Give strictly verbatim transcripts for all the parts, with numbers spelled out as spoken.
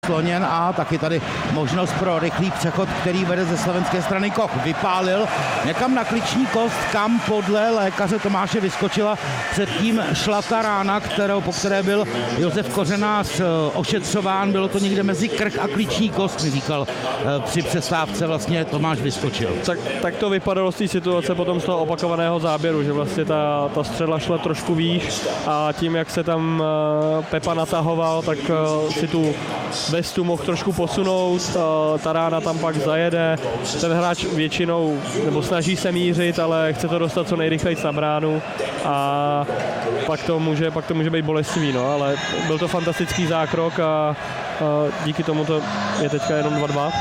Sloněn a taky tady možnost pro rychlý přechod, který vede ze slovenské strany Koch. Vypálil někam na kliční kost, kam podle lékaře Tomáše vyskočila předtím šla ta rána, kterou, po které byl Josef Kořenář ošetřován. Bylo to někde mezi krk a kliční kost, mi říkal při přestávce, vlastně Tomáš vyskočil. Tak, tak to vypadalo z té situace potom z toho opakovaného záběru, že vlastně ta, ta střela šla trošku výš a tím, jak se tam Pepa natahoval, tak si tu vestu mohl trošku posunout, ta rána tam pak zajede, ten hráč většinou, nebo snaží se mířit, ale chce to dostat co nejrychleji na bránu a pak to může, pak to může být bolestivý, no, ale byl to fantastický zákrok a, a díky tomu to je teďka jenom dva dva.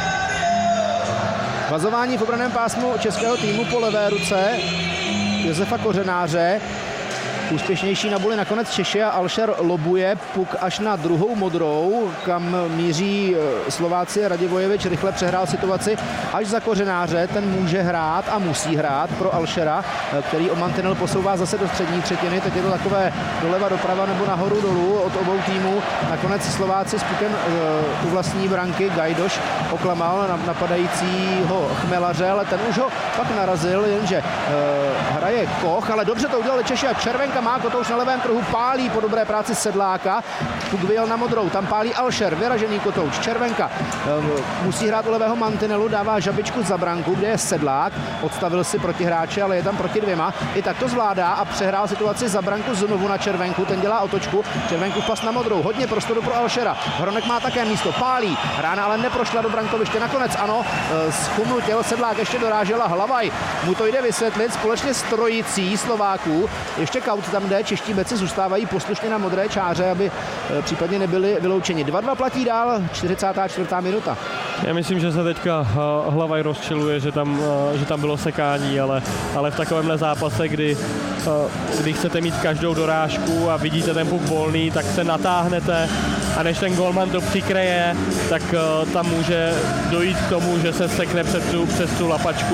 Vazování v obraném pásmu českého týmu po levé ruce Josefa Kořenáře. Úspěšnější na buli nakonec Češi a Alšer lobuje puk až na druhou modrou, kam míří Slováci. Radivojevič rychle přehrál situaci až za Kořenáře, ten může hrát a musí hrát pro Alšera, který o mantinel posouvá zase do střední třetiny. Teď je to takové doleva doprava nebo nahoru dolů od obou týmů. Nakonec Slováci s pukem u vlastní branky. Gajdoš oklamal napadajícího Chmelaře, ale ten už ho pak narazil, jenže hraje Koch, ale dobře to udělali Češi a Červenka má Kotouč na levém kruhu, pálí po dobré práci Sedláka. Puk vyjel na modrou, tam pálí Alšer, vyražený Kotouč. Červenka musí hrát u levého mantinelu, dává žabičku za branku, kde je Sedlák. Odstavil si proti hráče, ale je tam proti dvěma. I tak to zvládá a přehrál situaci za branku znovu na Červenku. Ten dělá otočku. Červenku pas na modrou. Hodně prostoru pro Alšera. Hronek má také místo. Pálí. Rána ale neprošla do brankoviště. Nakonec ano, schumnutěl. Sedlák ještě dorážela Hlavaj. Mu to jde vysvětlit společně s trojicí Slováků. Ještě Kaut tam jde. Čeští beci zůstávají poslušně na modré čáře, aby případně nebyli vyloučeni. dva dva platí dál. čtyřicátá čtvrtá minuta. Já myslím, že se teďka Hlavaj rozčiluje, že tam, že tam bylo sekání, ale, ale v takovémhle zápase, kdy, kdy chcete mít každou dorážku a vidíte ten puk volný, tak se natáhnete a než ten golman to přikryje, tak tam může dojít k tomu, že se sekne přes tu, přes tu lapačku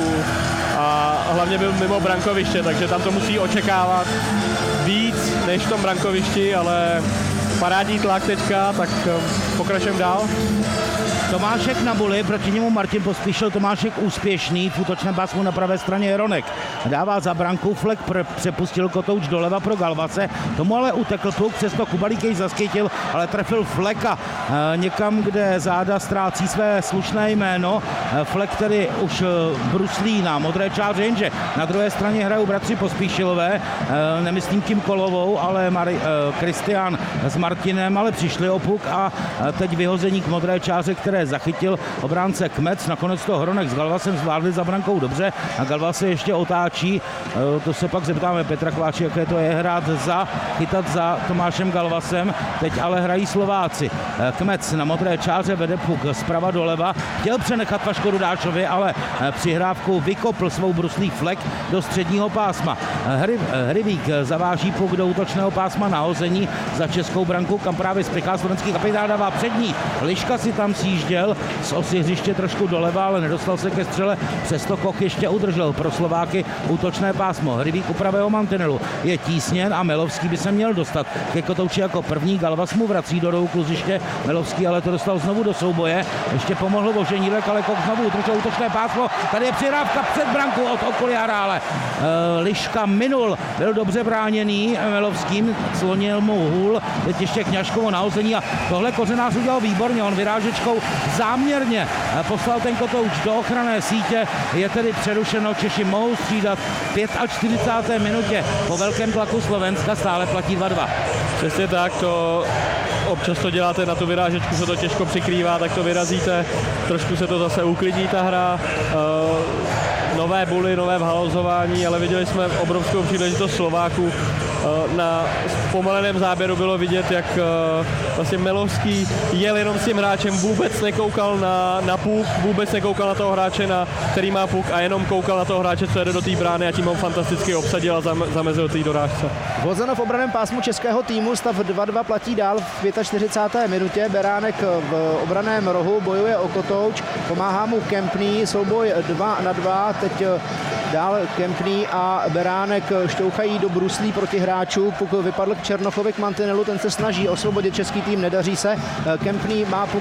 a hlavně byl mimo brankoviště, takže tam to musí očekávat víc než v tom brankovišti, ale parádní tlak teďka, tak pokračujeme dál. Tomášek na buli, proti němu Martin Pospíšil, Tomášek úspěšný, v útočném pásmu na pravé straně Jeronek. Dává za branku, Flek pr- přepustil Kotouč doleva pro Galvase, tomu ale utekl puk, přesto Kubalíkej zaskytil, ale trefil Fleka e, někam, kde záda ztrácí své slušné jméno. E, Flek tedy už e, bruslí na modré čáře, jenže na druhé straně hrajou bratři Pospíšilové, e, nemyslím tím Kolovou, ale Mari, e, Kristián s Martinem, ale přišli o puk a e, teď vyhození k modré čáře, které zachytil obránce Kmec. Nakonec to Hronek s Galvasem zvládli za brankou dobře a Galvas se ještě otáčí. To se pak zeptáme Petra Kváči, jaké to je hrát za, chytat za Tomášem Galvasem. Teď ale hrají Slováci. Kmec na modré čáře vede puk zprava doleva. Chtěl přenechat Vaško Rudášovi, ale přihrávkou vykopl svou bruslí Flek do středního pásma. Hry, Hryvík zaváží puk do útočného pásma nahození za českou branku, kam právě spěchá slovenský kapitán, dává přední. Liška si tam sjížděl z osy hřiště trošku doleva, ale nedostal se ke střele, přesto Koch ještě udržel pro Slováky útočné pásmo. Hryvík u pravého mantinelu je tísněn a Melovský by se měl dostat ke Kotouči jako první. Galvas mu vrací do rohu kluziště, Melovský ale to dostal znovu do souboje, ještě pomohl Voženílek, ale Koch znovu udržel útočné pásmo. Tady je přihrávka před branku od Okuliára, ale e, Liška minul, byl dobře bráněný Melovským, slonil mu hůl, teď ještě Kňažkovo nahození a tohle Kořenář udělal výborně, on vyrážečkou záměrně poslal ten Kotouč do ochranné sítě, je tedy přerušeno, Češi mohou střídat v čtyřicáté páté minutě po velkém tlaku Slovenska, stále platí dva dva. Přesně tak, to občas to děláte na tu vyrážečku, se to těžko přikrývá, tak to vyrazíte, trošku se to zase uklidní ta hra, uh, nové buly, nové vhalozování, ale viděli jsme obrovskou příležitost Slováků. Na zpomaleném záběru bylo vidět, jak vlastně Melovský jel jenom s tím hráčem, vůbec nekoukal na, na puk, vůbec nekoukal na toho hráče, na, který má puk a jenom koukal na toho hráče, co jede do té brány a tím ho fantasticky obsadil a zam, zamezil té dorážce. Vozeno v obraném pásmu českého týmu, stav dva dva platí dál v čtyřicáté páté minutě. Beránek v obraném rohu bojuje o Kotouč, pomáhá mu Kempný, souboj dva na dva, teď dál Kempný a Beránek šťouchají do bruslí proti hráčů, puk vypadl k Černochovi k mantinelu, ten se snaží osvobodit český tým, nedaří se, Kempný má puk